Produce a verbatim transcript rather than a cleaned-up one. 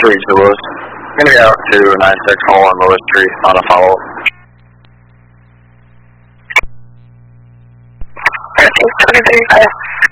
reach Lewis. I'm going to be out to nine six one one Lewis Street on a follow-up. I think twenty-three, five.